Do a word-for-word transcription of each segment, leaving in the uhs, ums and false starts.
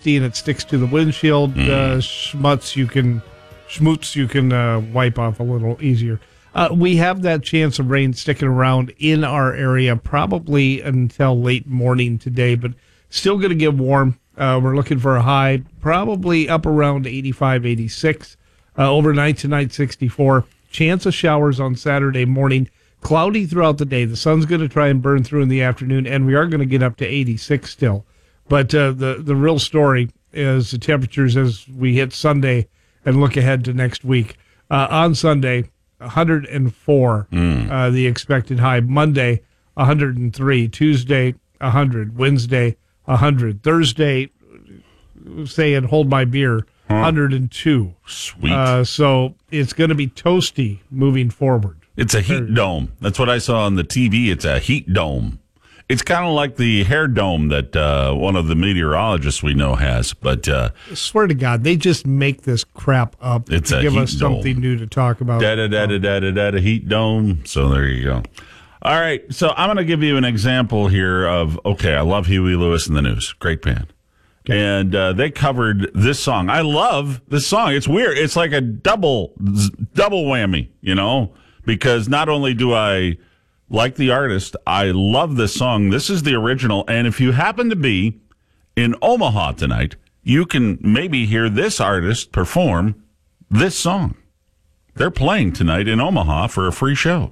toasty and it sticks to the windshield. Mm. Uh, schmutz, you can, schmutz, you can uh, wipe off a little easier. Uh, we have that chance of rain sticking around in our area probably until late morning today, but still going to get warm. Uh, we're looking for a high probably up around eighty-five, eighty-six. Uh, overnight tonight, sixty-four. Chance of showers on Saturday morning. Cloudy throughout the day. The sun's going to try and burn through in the afternoon, and we are going to get up to eighty-six still. But uh, the, the real story is the temperatures as we hit Sunday and look ahead to next week. Uh, on Sunday, one hundred four, mm. uh, the expected high. Monday, one hundred three. Tuesday, one hundred. Wednesday, one hundred. Thursday, say and hold my beer, huh. one hundred two. Sweet. Uh, so it's going to be toasty moving forward. It's a heat dome. That's what I saw on the T V. It's a heat dome. It's kind of like the hair dome that uh, one of the meteorologists we know has. But uh, I swear to God, they just make this crap up it's to a give heat us something dome. new to talk about. Da da da da da da da da heat dome. So there you go. All right. So I'm going to give you an example here of, okay, I love Huey Lewis and the News. Great band. Okay. And uh, they covered this song. I love this song. It's weird. It's like a double, double whammy, you know? Because not only do I like the artist, I love this song. This is the original. And if you happen to be in Omaha tonight, you can maybe hear this artist perform this song. They're playing tonight in Omaha for a free show.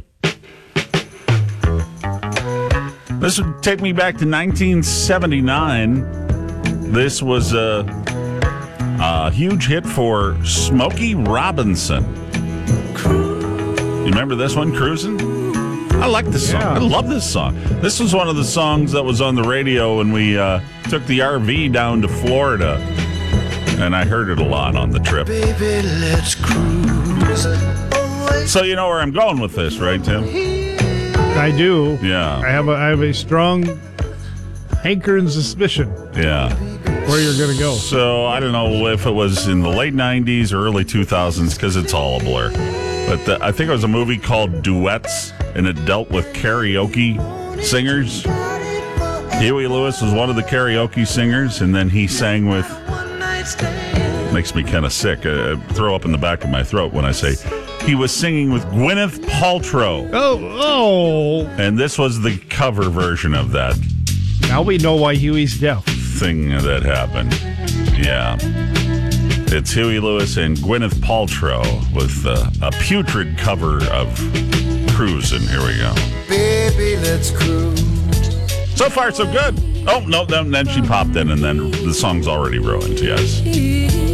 This would take me back to nineteen seventy-nine. This was a, a huge hit for Smokey Robinson. You remember this one, Cruisin'? I like this song. Yeah. I love this song. This was one of the songs that was on the radio when we uh, took the R V down to Florida. And I heard it a lot on the trip. Baby, let's cruise. So you know where I'm going with this, right, Tim? I do. Yeah. I have a, I have a strong hankering suspicion Yeah. where you're going to go. So I don't know if it was in the late nineties or early two thousands because it's all a blur. But the, I think it was a movie called Duets, and it dealt with karaoke singers. Huey Lewis was one of the karaoke singers, and then he sang with, makes me kind of sick, uh, throw up in the back of my throat when I say, he was singing with Gwyneth Paltrow. Oh, oh. And this was the cover version of that Now we know why Huey's deaf. thing that happened. Yeah. It's Huey Lewis and Gwyneth Paltrow with uh, a putrid cover of Cruisin'. Here we go. Baby, let's cruise. So far, so good. Oh, no, then, then she popped in, and then the song's already ruined, yes.